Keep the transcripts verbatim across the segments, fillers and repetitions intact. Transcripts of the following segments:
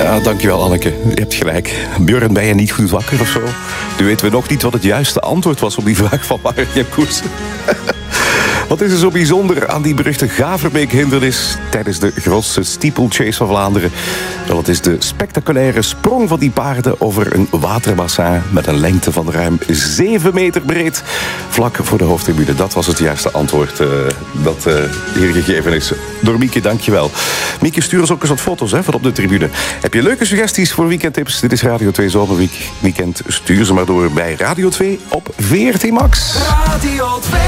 Ja, dankjewel Anneke. Je hebt gelijk. Björn, ben je niet goed wakker of zo? Nu weten we nog niet wat het juiste antwoord was op die vraag van Marianne Koersen. Wat is er zo bijzonder aan die beruchte Gaverbeek-hindernis tijdens de grootste steeplechase van Vlaanderen? Wel, het is de spectaculaire sprong van die paarden over een waterbassin met een lengte van ruim zeven meter breed, vlak voor de hoofdtribune. Dat was het juiste antwoord uh, dat uh, hier gegeven is. Door Mieke, dankjewel. Mieke, stuur ons ook eens wat foto's hè, van op de tribune. Heb je leuke suggesties voor weekendtips? Dit is Radio twee Zomerweekend. Stuur ze maar door bij Radio twee op V R T Max. Radio twee.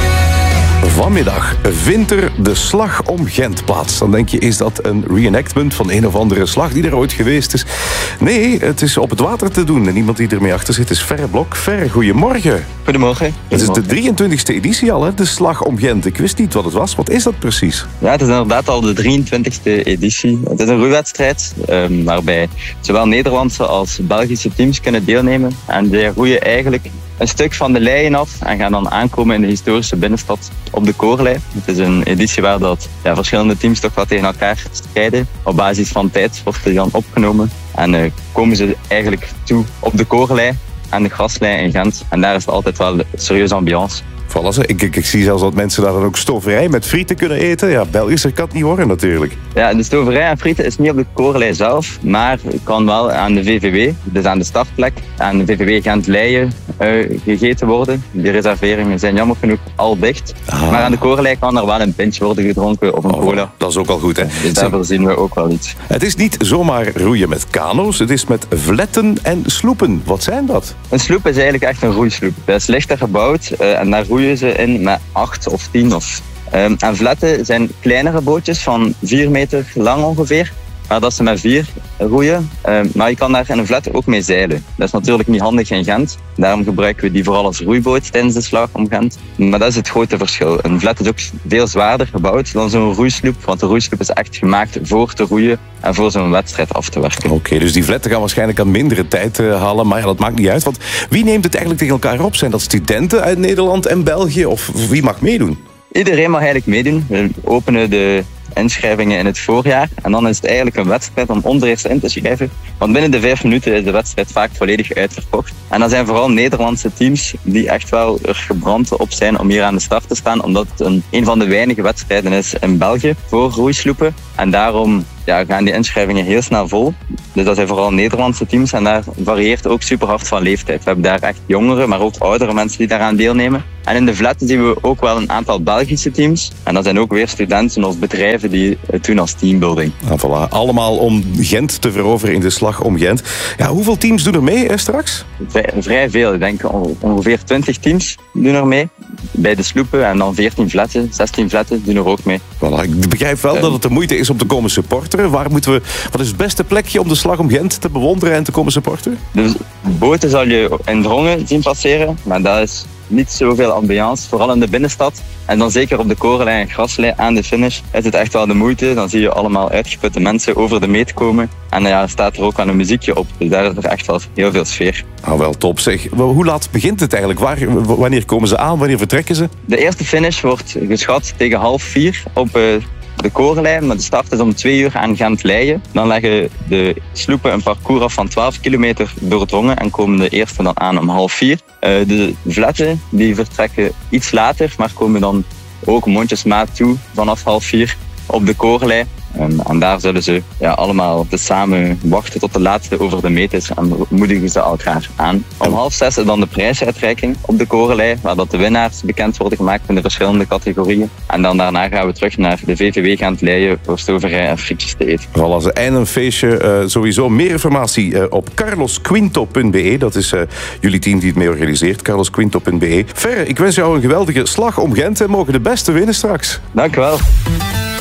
Vanmiddag vindt er de slag om Gent plaats. Dan denk je, is dat een reenactment van een of andere slag die er ooit geweest is? Nee, het is op het water te doen. En iemand die ermee achter zit is Ferre Blok. Ferre, goedemorgen. Goedemorgen. Het is de drieëntwintigste editie al, hè? De slag om Gent. Ik wist niet wat het was. Wat is dat precies? Ja, het is inderdaad al de drieëntwintigste editie. Het is een roeiwedstrijd um, waarbij zowel Nederlandse als Belgische teams kunnen deelnemen. En die roeien eigenlijk een stuk van de leien af en gaan dan aankomen in de historische binnenstad op de Koorlei. Het is een editie waar dat, ja, verschillende teams toch wat tegen elkaar strijden. Op basis van tijd wordt die dan opgenomen. En uh, komen ze eigenlijk toe op de Koorlei aan de graslei in Gent. En daar is het altijd wel een serieuze ambiance. Voilà, ik, ik, ik zie zelfs dat mensen daar dan ook stoverij met frieten kunnen eten. Ja, Belgischer kan het niet worden natuurlijk. Ja, de stoverij en frieten is niet op de Koorlei zelf, maar kan wel aan de V V W, dus aan de startplek, aan de V V W Gent-Leien uh, gegeten worden. Die reserveringen zijn jammer genoeg al dicht. Ah. Maar aan de Koorlei kan er wel een pintje worden gedronken of een oh, cola. Dat is ook al goed, hè? Dus daarvoor zien we ook wel iets. Het is niet zomaar roeien met kano's, het is met vletten en sloepen. Wat zijn dat? Een sloep is eigenlijk echt een roeisloep. Dat is lichter gebouwd uh, en daar roeien ze in met acht of tien of... Um, en vletten zijn kleinere bootjes van vier meter lang ongeveer. Maar dat ze met vier roeien. Um, maar je kan daar in een vlet ook mee zeilen. Dat is natuurlijk niet handig in Gent. Daarom gebruiken we die vooral als roeiboot tijdens de slag om Gent. Maar dat is het grote verschil. Een vlet is ook veel zwaarder gebouwd dan zo'n roeisloep. Want de roeisloep is echt gemaakt voor te roeien en voor zo'n wedstrijd af te werken. Oké, okay, dus die vletten gaan waarschijnlijk aan mindere tijd uh, halen. Maar ja, dat maakt niet uit. Want wie neemt het eigenlijk tegen elkaar op? Zijn dat studenten uit Nederland en België? Of wie mag meedoen? Iedereen mag eigenlijk meedoen. We openen de inschrijvingen in het voorjaar. En dan is het eigenlijk een wedstrijd om ondereerst in te schrijven. Want binnen de vijf minuten is de wedstrijd vaak volledig uitverkocht. En dat zijn vooral Nederlandse teams die echt wel er gebrand op zijn om hier aan de start te staan. Omdat het een, een van de weinige wedstrijden is in België voor roeisloepen. En daarom ja, gaan die inschrijvingen heel snel vol. Dus dat zijn vooral Nederlandse teams. En daar varieert ook super hard van leeftijd. We hebben daar echt jongere, maar ook oudere mensen die daaraan deelnemen. En in de vletten zien we ook wel een aantal Belgische teams. En dat zijn ook weer studenten of bedrijven die het doen als teambuilding. Ah, voilà. Allemaal om Gent te veroveren in de slag om Gent. Ja, hoeveel teams doen er mee eh, straks? Vrij, vrij veel. Ik denk ongeveer twintig teams doen er mee. Bij de sloepen en dan veertien vletten, zestien vletten doen er ook mee. Voilà. Ik begrijp wel dat het de moeite is om te komen supporteren. Waar moeten we, wat is het beste plekje om de slag om Gent te bewonderen en te komen supporteren? De boten zal je in Drongen zien passeren, maar dat is niet zoveel ambiance, vooral in de binnenstad. En dan zeker op de Koorlei en Graslei aan de finish is het echt wel de moeite. Dan zie je allemaal uitgeputte mensen over de meet komen. En ja, staat er ook aan een muziekje op. Dus daar is er echt wel heel veel sfeer. Ah, wel top zeg. Hoe laat begint het eigenlijk? Waar, wanneer komen ze aan? Wanneer vertrekken ze? De eerste finish wordt geschat tegen half vier op uh, de Koorlei. Maar de start is om twee uur aan Gent-Leien. Dan leggen de sloepen een parcours af van twaalf kilometer doordrongen en komen de eerste dan aan om half vier. Uh, de vletten die vertrekken iets later, maar komen dan ook mondjesmaat toe vanaf half vier op de Koorlei. Um, en daar zullen ze ja, allemaal samen wachten tot de laatste over de meet is en moedigen ze elkaar aan. Om half zes is dan de prijsuitreiking op de Koorlei, waar dat de winnaars bekend worden gemaakt in de verschillende categorieën. En dan daarna gaan we terug naar de V V W Gent-Leien voor stoverij en frietjes te eten. Voilà, en een feestje. Uh, sowieso meer informatie uh, op carlos quinto punt b e. Dat is uh, jullie team die het mee organiseert. carlos quinto punt b e. Ferre, ik wens jou een geweldige slag om Gent en mogen de beste winnen straks. Dank u wel.